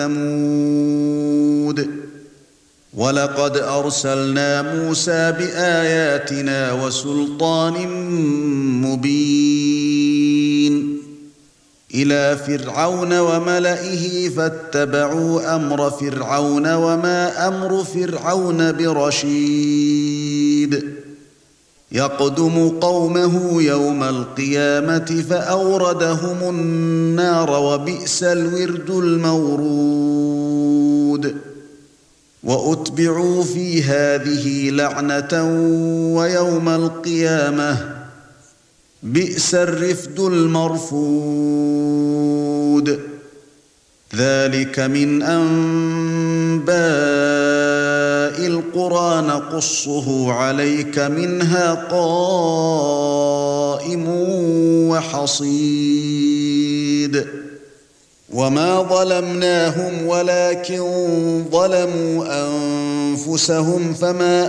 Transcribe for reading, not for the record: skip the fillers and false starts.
ثمود ولقد أرسلنا موسى بآياتنا وسلطان مبين إلى فرعون وملئه فاتبعوا أمر فرعون وما أمر فرعون برشيد يقدم قومه يوم القيامة فأوردهم النار وبئس الورد المورود وأتبعوا في هذه لعنة ويوم القيامة بئس الرفد المرفود ذلك من أنباء القرى نقصه عليك منها قائم وحصيد وما ظلمناهم ولكن ظلموا أنفسهم فما